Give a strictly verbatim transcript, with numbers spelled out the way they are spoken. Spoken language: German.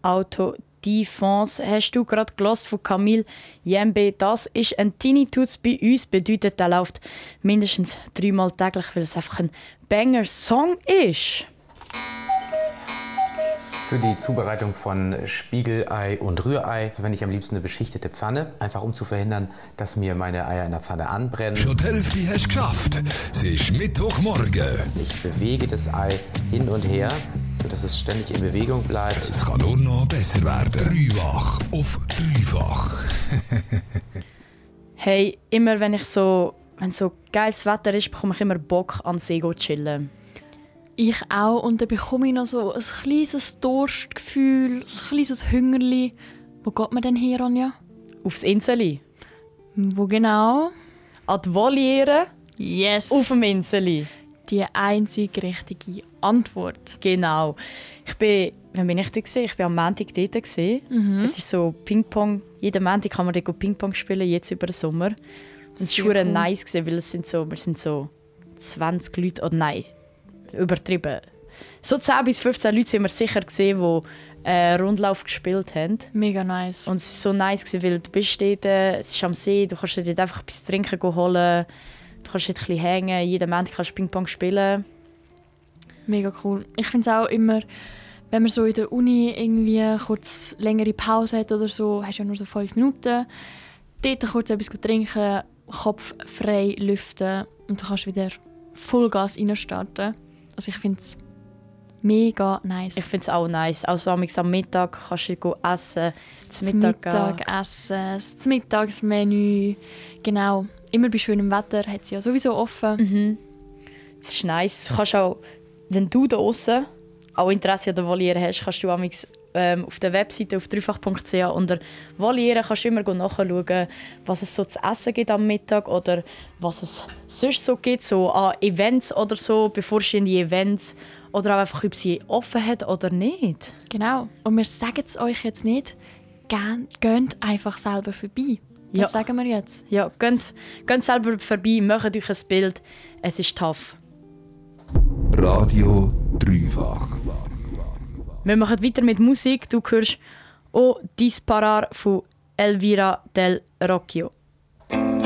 Auto Defense hast du gerade gehört von Camille Jembe. Das ist ein Tinnitus bei uns. Bedeutet, der läuft mindestens dreimal täglich, weil es einfach ein Banger-Song ist. Für die Zubereitung von Spiegelei und Rührei verwende ich am liebsten eine beschichtete Pfanne, einfach um zu verhindern, dass mir meine Eier in der Pfanne anbrennen. Schon die Hälfte hast du geschafft. Es ist Mittwochmorgen. Ich bewege das Ei hin und her, sodass es ständig in Bewegung bleibt. Es kann nur noch besser werden. Dreifach auf dreifach. Hey, immer wenn ich so, wenn so geiles Wetter ist, bekomme ich immer Bock, an den See zu chillen. Ich auch. Und dann bekomme ich noch so ein kleines Durstgefühl, ein kleines Hungerli. Wo geht man denn hier, Anja? Aufs Inseli. Wo genau? An die Voliere. Yes! Auf dem Inseli. Die einzige richtige Antwort. Genau. Ich bin, wann bin ich da gewesen? Ich bin am Montag dort gewesen. Mhm. Es ist so Ping-Pong. Jeden Montag kann man dort Ping-Pong spielen, jetzt über den Sommer. Das war cool. Nice gewesen, weil es sind so, wir sind so zwanzig Leute, oder nein, übertrieben. So zehn bis fünfzehn Leute sind wir sicher gesehen, die äh, Rundlauf gespielt haben. Mega nice. Und es war so nice gewesen, weil du bist dort, es ist am See, du kannst dir dort einfach etwas trinken holen, du kannst dort ein bisschen hängen, jeden Montag kannst du Ping-Pong spielen. Mega cool. Ich finde es auch immer, wenn man so in der Uni irgendwie kurz längere Pause hat oder so, hast du ja nur so fünf Minuten, dort kurz etwas trinken, Kopf frei lüften und du kannst wieder Vollgas reinstarten. Also ich finde es mega nice. Ich finde es auch nice. Also am Mittag kannst du go essen, das Mittagessen, das Mittagsmenü. Genau. Immer bei schönem Wetter hat sie ja sowieso offen. Mhm. Das ist nice. Du kannst auch, wenn du da draussen auch Interesse an der Voliere hast, kannst du amix, ähm, auf der Webseite auf dreifach punkt c h unter Voliere kannst du immer nachschauen, was es so zu essen gibt am Mittag oder was es sonst so gibt, so an Events oder so, bevorstehende Events oder auch einfach, ob sie offen hat oder nicht. Genau. Und wir sagen es euch jetzt nicht, geht einfach selber vorbei. Das ja. sagen wir jetzt. Ja, geht, geht selber vorbei, macht euch ein Bild. Es ist tough. Radio Dreifach. Wir machen weiter mit Musik. Du hörst «O Disparar» von Elvira del Rocchio.